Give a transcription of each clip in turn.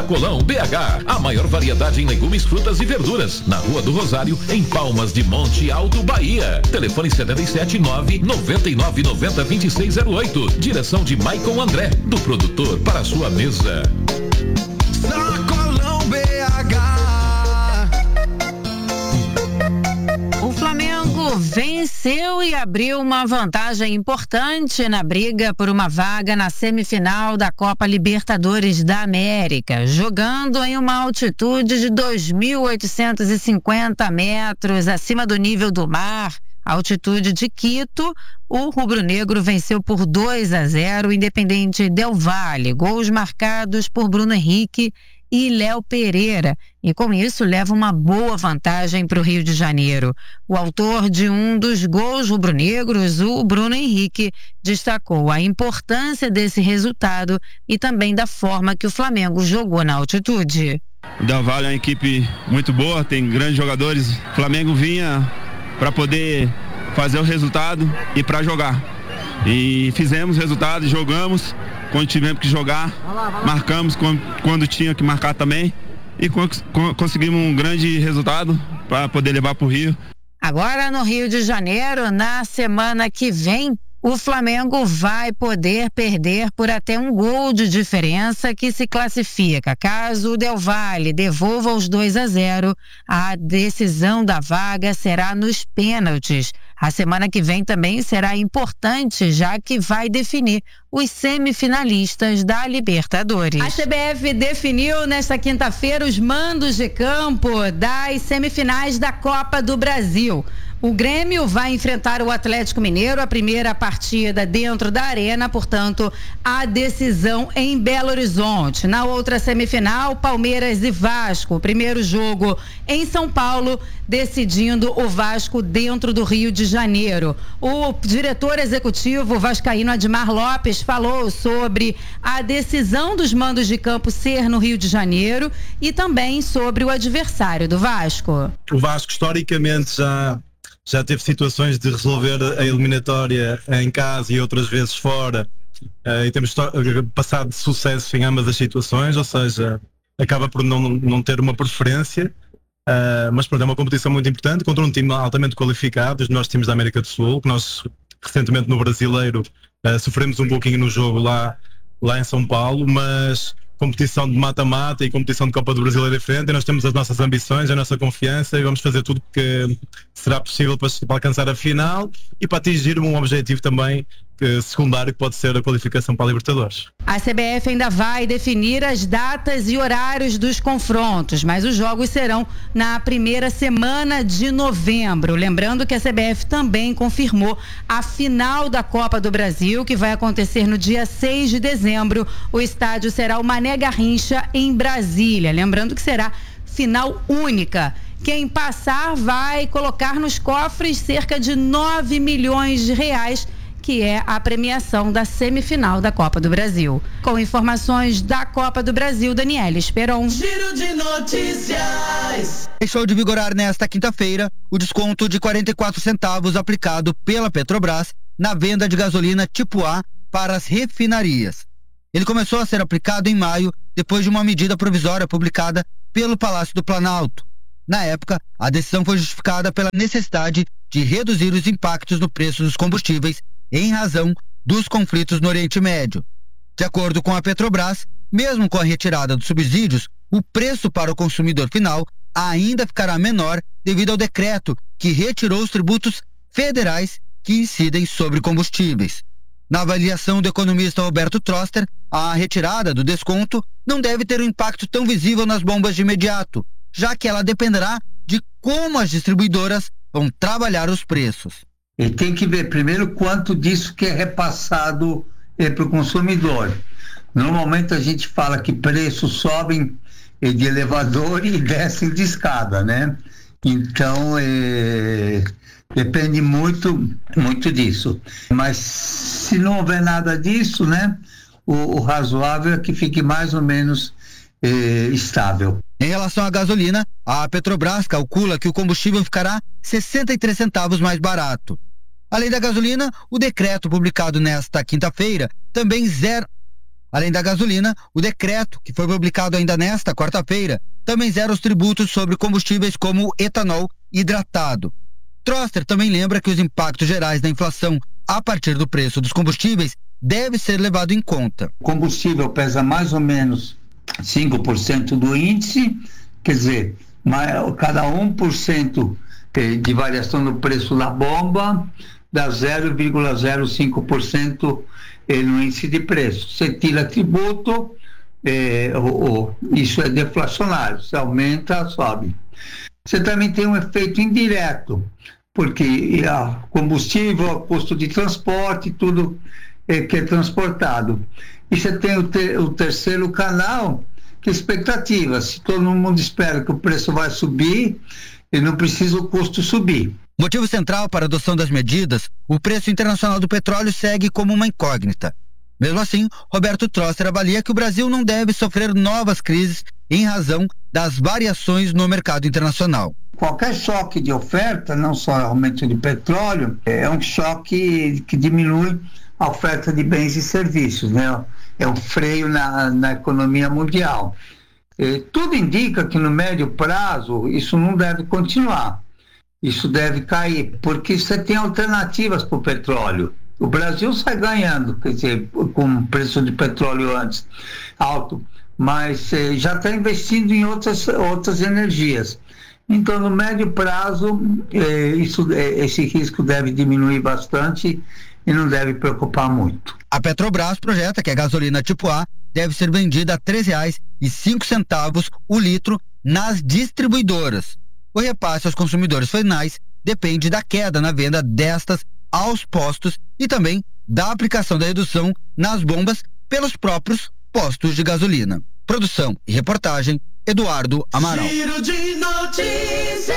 Sacolão BH, a maior variedade em legumes, frutas e verduras. Na Rua do Rosário, em Palmas de Monte Alto, Bahia. Telefone 779-9990-2608. Direção de Maicon André, do produtor para a sua mesa. Sacolão BH. O Flamengo venceu e abriu uma vantagem importante na briga por uma vaga na semifinal da Copa Libertadores da América, jogando em uma altitude de 2.850 metros acima do nível do mar, altitude de Quito. O rubro-negro venceu por 2-0 o Independente Del Valle, gols marcados por Bruno Henrique e Léo Pereira, e com isso leva uma boa vantagem para o Rio de Janeiro. O autor de um dos gols rubro-negros, o Bruno Henrique, destacou a importância desse resultado e também da forma que o Flamengo jogou na altitude. O Del Valle é uma equipe muito boa, tem grandes jogadores. O Flamengo vinha para poder fazer o resultado e para jogar. E fizemos o resultado, jogamos quando tivemos que jogar, marcamos quando tinha que marcar também e conseguimos um grande resultado para poder levar para o Rio. Agora no Rio de Janeiro, na semana que vem, o Flamengo vai poder perder por até um gol de diferença que se classifica. Caso o Del Valle devolva os 2-0, a decisão da vaga será nos pênaltis. A semana que vem também será importante, já que vai definir os semifinalistas da Libertadores. A CBF definiu nesta quinta-feira os mandos de campo das semifinais da Copa do Brasil. O Grêmio vai enfrentar o Atlético Mineiro, a primeira partida dentro da arena, portanto, a decisão em Belo Horizonte. Na outra semifinal, Palmeiras e Vasco, o primeiro jogo em São Paulo, decidindo o Vasco dentro do Rio de Janeiro. O diretor executivo vascaíno Admar Lopes falou sobre a decisão dos mandos de campo ser no Rio de Janeiro e também sobre o adversário do Vasco. O Vasco, historicamente, já teve situações de resolver a eliminatória em casa e outras vezes fora, e temos passado de sucesso em ambas as situações, ou seja, acaba por não ter uma preferência, mas pronto, é uma competição muito importante contra um time altamente qualificado, os nossos times da América do Sul, que nós recentemente no Brasileiro sofremos um pouquinho no jogo lá em São Paulo, mas competição de mata-mata e competição de Copa do Brasil é diferente, e nós temos as nossas ambições, a nossa confiança, e vamos fazer tudo que será possível para alcançar a final e para atingir um objetivo também secundário, que pode ser a qualificação para a Libertadores. A CBF ainda vai definir as datas e horários dos confrontos, mas os jogos serão na primeira semana de novembro. Lembrando que a CBF também confirmou a final da Copa do Brasil, que vai acontecer no dia 6 de dezembro. O estádio será o Mané Garrincha, em Brasília. Lembrando que será final única. Quem passar vai colocar nos cofres cerca de 9 milhões de reais, que é a premiação da semifinal da Copa do Brasil. Com informações da Copa do Brasil, Daniela Esperon. Giro de notícias. Deixou de vigorar nesta quinta-feira o desconto de 44 centavos aplicado pela Petrobras na venda de gasolina tipo A para as refinarias. Ele começou a ser aplicado em maio, depois de uma medida provisória publicada pelo Palácio do Planalto. Na época, a decisão foi justificada pela necessidade de reduzir os impactos no preço dos combustíveis em razão dos conflitos no Oriente Médio. De acordo com a Petrobras, mesmo com a retirada dos subsídios, o preço para o consumidor final ainda ficará menor devido ao decreto que retirou os tributos federais que incidem sobre combustíveis. Na avaliação do economista Roberto Troster, a retirada do desconto não deve ter um impacto tão visível nas bombas de imediato, já que ela dependerá de como as distribuidoras vão trabalhar os preços. E tem que ver primeiro quanto disso que é repassado para o consumidor. Normalmente a gente fala que preços sobem de elevador e descem de escada, né? Então, depende muito disso. Mas se não houver nada disso, né? O razoável é que fique mais ou menos estável. Em relação à gasolina, a Petrobras calcula que o combustível ficará 63 centavos mais barato. Além da gasolina, o decreto publicado nesta quinta-feira também zera Além da gasolina, o decreto, que foi publicado ainda nesta quarta-feira, também zera os tributos sobre combustíveis como etanol hidratado. Troster também lembra que os impactos gerais da inflação a partir do preço dos combustíveis deve ser levado em conta. O combustível pesa mais ou menos 5% do índice, quer dizer, cada 1% de variação no preço da bomba dá 0,05% no índice de preço. Você tira tributo, isso é deflacionário, se aumenta, sobe. Você também tem um efeito indireto, porque combustível, custo de transporte, tudo que é transportado. E você tem o terceiro canal, que é expectativa. Se todo mundo espera que o preço vai subir, ele não precisa o custo subir. Motivo central para a adoção das medidas, o preço internacional do petróleo segue como uma incógnita. Mesmo assim, Roberto Troster avalia que o Brasil não deve sofrer novas crises em razão das variações no mercado internacional. Qualquer choque de oferta, não só aumento de petróleo, é um choque que diminui a oferta de bens e serviços, né? É um freio na economia mundial. Tudo indica que no médio prazo isso não deve continuar. Isso deve cair, porque você tem alternativas para o petróleo. O Brasil sai ganhando, quer dizer, com o preço de petróleo antes alto, mas já está investindo em outras energias. Então, no médio prazo, esse risco deve diminuir bastante e não deve preocupar muito. A Petrobras projeta que a gasolina tipo A deve ser vendida a R$ 3,05 o litro nas distribuidoras. O repasse aos consumidores finais depende da queda na venda destas aos postos e também da aplicação da redução nas bombas pelos próprios postos de gasolina. Produção e reportagem, Eduardo Amaral. Giro de notícias,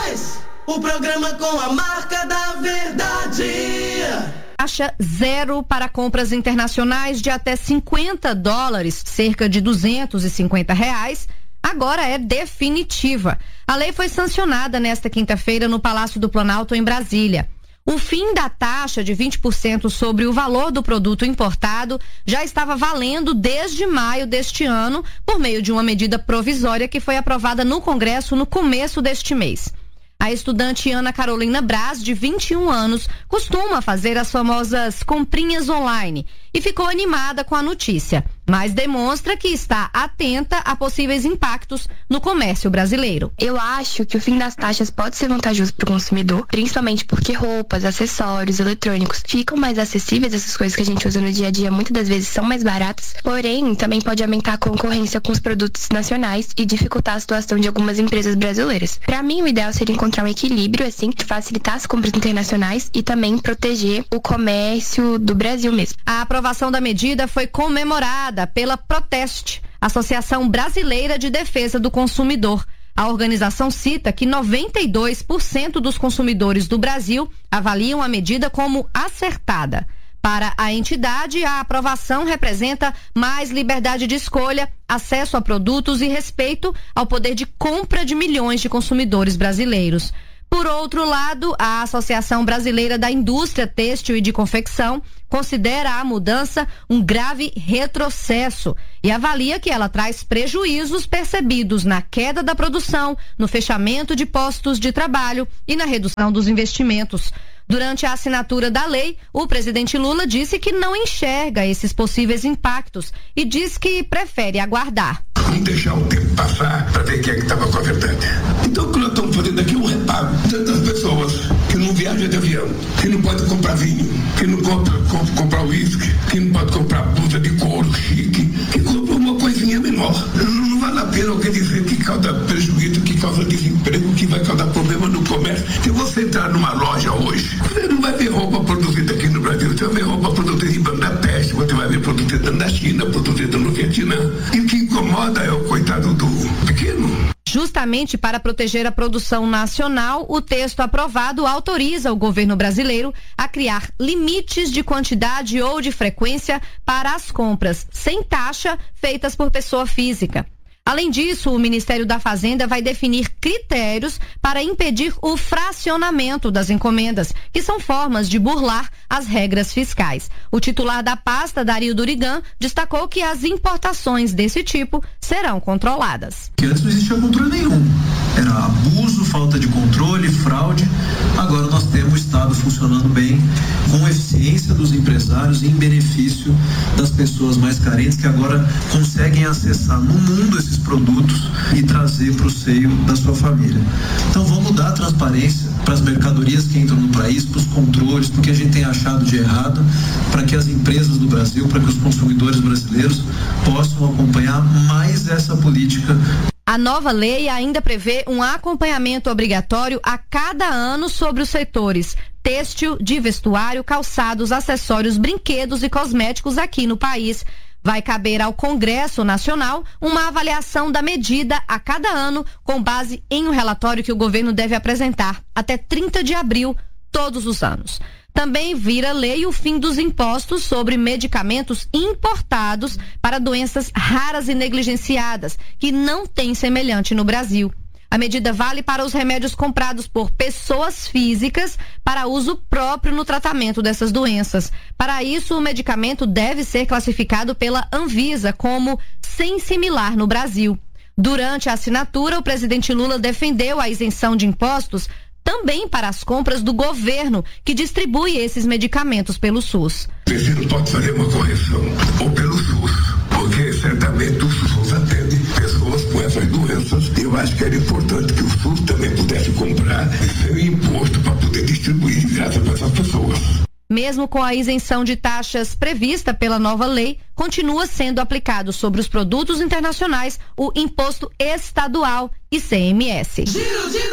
o programa com a marca da verdade. Taxa zero para compras internacionais de até $50, cerca de R$250, agora é definitiva. A lei foi sancionada nesta quinta-feira no Palácio do Planalto, em Brasília. O fim da taxa de 20% sobre o valor do produto importado já estava valendo desde maio deste ano, por meio de uma medida provisória que foi aprovada no Congresso no começo deste mês. A estudante Ana Carolina Braz, de 21 anos, costuma fazer as famosas comprinhas online e ficou animada com a notícia, mas demonstra que está atenta a possíveis impactos no comércio brasileiro. Eu acho que o fim das taxas pode ser vantajoso para o consumidor, principalmente porque roupas, acessórios, eletrônicos ficam mais acessíveis, essas coisas que a gente usa no dia a dia muitas das vezes são mais baratas, porém também pode aumentar a concorrência com os produtos nacionais e dificultar a situação de algumas empresas brasileiras. Para mim, o ideal seria encontrar um equilíbrio, assim, de facilitar as compras internacionais e também proteger o comércio do Brasil mesmo. A aprovação da medida foi comemorada pela Proteste, Associação Brasileira de Defesa do Consumidor. A organização cita que 92% dos consumidores do Brasil avaliam a medida como acertada. Para a entidade, a aprovação representa mais liberdade de escolha, acesso a produtos e respeito ao poder de compra de milhões de consumidores brasileiros. Por outro lado, a Associação Brasileira da Indústria Têxtil e de Confecção considera a mudança um grave retrocesso e avalia que ela traz prejuízos percebidos na queda da produção, no fechamento de postos de trabalho e na redução dos investimentos. Durante a assinatura da lei, o presidente Lula disse que não enxerga esses possíveis impactos e diz que prefere aguardar. Vamos deixar o tempo passar para ver quem é que estava com a verdade. Então, o que nós estamos fazendo aqui é um reparo das pessoas que não viajam de avião, que não pode comprar vinho, que não comprar uísque, que não pode comprar blusa de couro chique, que compra uma coisinha menor. Não vale a pena alguém dizer que causa prejuízo, que causa desemprego, que vai causar problema no comércio. Se você entrar numa loja hoje, você não vai ver roupa produzida aqui no Brasil, você vai ver roupa produzida em Bangladesh, você vai ver produzida na China, produzida no Vietnã. E o que incomoda é o coitado do pequeno. Justamente para proteger a produção nacional, o texto aprovado autoriza o governo brasileiro a criar limites de quantidade ou de frequência para as compras sem taxa feitas por pessoa física. Além disso, o Ministério da Fazenda vai definir critérios para impedir o fracionamento das encomendas, que são formas de burlar as regras fiscais. O titular da pasta, Dario Durigan, destacou que as importações desse tipo serão controladas. Que antes não existia controle nenhum. Era abuso, falta de controle, fraude. Agora nós temos o Estado funcionando bem, com eficiência dos empresários e em benefício das pessoas mais carentes que agora conseguem acessar no mundo esses produtos e trazer para o seio da sua família. Então vamos dar transparência para as mercadorias que entram no país, para os controles, porque a gente tem achado de errado, para que as empresas do Brasil, para que os consumidores brasileiros possam acompanhar mais essa política. A nova lei ainda prevê um acompanhamento obrigatório a cada ano sobre os setores têxtil, de vestuário, calçados, acessórios, brinquedos e cosméticos aqui no país. Vai caber ao Congresso Nacional uma avaliação da medida a cada ano, com base em um relatório que o governo deve apresentar até 30 de abril, todos os anos. Também vira lei o fim dos impostos sobre medicamentos importados para doenças raras e negligenciadas, que não tem semelhante no Brasil. A medida vale para os remédios comprados por pessoas físicas para uso próprio no tratamento dessas doenças. Para isso, o medicamento deve ser classificado pela Anvisa como sem similar no Brasil. Durante a assinatura, o presidente Lula defendeu a isenção de impostos também para as compras do governo, que distribui esses medicamentos pelo SUS. Preciso pode fazer uma correção, ou pelo SUS, porque certamente o SUS atende pessoas com essas doenças. Eu acho que era importante que o SUS também pudesse comprar seu imposto para poder distribuir de graça para essas pessoas. Mesmo com a isenção de taxas prevista pela nova lei, continua sendo aplicado sobre os produtos internacionais o imposto estadual ICMS. Giro de